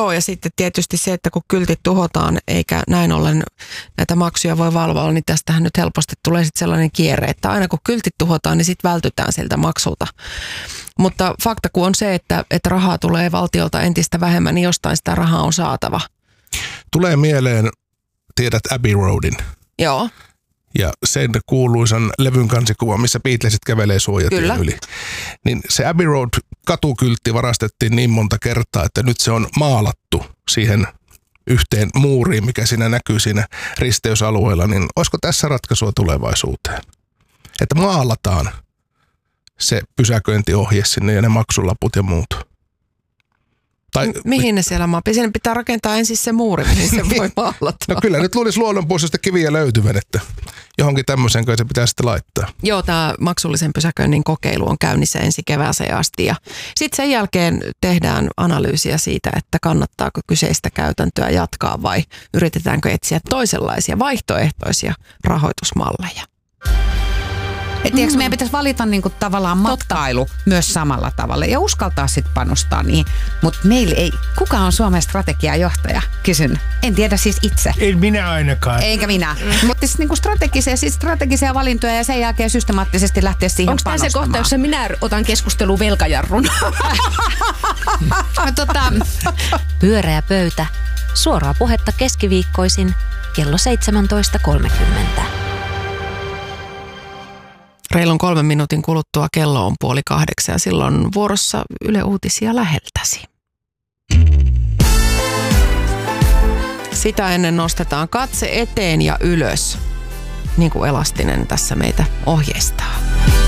Joo, ja sitten tietysti se, että kun kyltit tuhotaan eikä näin ollen näitä maksuja voi valvoa, niin tästähän nyt helposti tulee sitten sellainen kierre, että aina kun kyltit tuhotaan, niin sitten vältytään siltä maksulta. Mutta fakta kun on se, että rahaa tulee valtiolta entistä vähemmän, niin jostain sitä rahaa on saatava. Tulee mieleen, tiedät Abbey Roadin. Joo. Ja sen kuuluisan levyn kansikuva, missä Beatlesit kävelee suojatien yli. Niin se Abbey Road katukyltti varastettiin niin monta kertaa, että nyt se on maalattu siihen yhteen muuriin, mikä siinä näkyy siinä risteysalueella. Niin olisiko tässä ratkaisua tulevaisuuteen? Että maalataan se pysäköintiohje sinne ja ne maksulaput ja muut. Tai, mihin ne siellä maapii? Sinne pitää rakentaa ensin se muuri, mihin se voi maalata. No kyllä nyt luulisi luonnonpuistosta kiviä löytyvän, että johonkin tämmöiseen kai se pitää sitten laittaa. Joo, tämä maksullisen pysäköinnin kokeilu on käynnissä ensi kevääseen asti. Ja sitten sen jälkeen tehdään analyysiä siitä, että kannattaako kyseistä käytäntöä jatkaa vai yritetäänkö etsiä toisenlaisia vaihtoehtoisia rahoitusmalleja. Tiedätkö, meidän pitäisi valita niinku tavallaan matkailu myös samalla tavalla ja uskaltaa sitten panostaa niihin. Mutta meillä ei, kuka on Suomen strategiajohtaja? Kysyn. En tiedä siis itse. En minä ainakaan. Eikä minä. Mutta siis niinku strategisia valintoja ja sen jälkeen systemaattisesti lähteä siihen onko panostamaan. tämä se kohta, jossa minä otan keskusteluun velkajarrun? Pyöreä pöytä. Suoraa puhetta keskiviikkoisin kello 17.30. Reilun 3 minuutin kuluttua kello on 7:30 ja silloin vuorossa Yle Uutisia läheltäsi. Sitä ennen nostetaan katse eteen ja ylös, niin kuin Elastinen tässä meitä ohjeistaa.